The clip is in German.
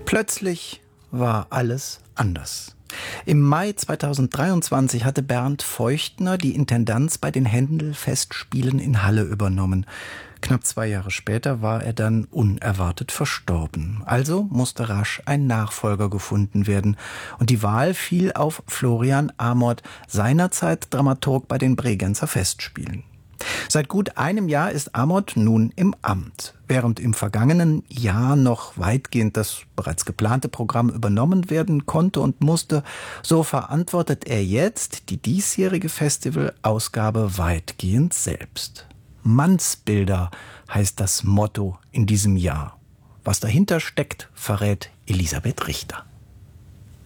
Plötzlich war alles anders. Im Mai 2023 hatte Bernd Feuchtner die Intendanz bei den Händel-Festspielen in Halle übernommen. Knapp 2 Jahre später war er dann unerwartet verstorben. Also musste rasch ein Nachfolger gefunden werden. Und die Wahl fiel auf Florian Amort, seinerzeit Dramaturg bei den Bregenzer Festspielen. Seit gut einem Jahr ist Amort nun im Amt. Während im vergangenen Jahr noch weitgehend das bereits geplante Programm übernommen werden konnte und musste, so verantwortet er jetzt die diesjährige Festivalausgabe weitgehend selbst. Mannsbilder heißt das Motto in diesem Jahr. Was dahinter steckt, verrät Elisabeth Richter.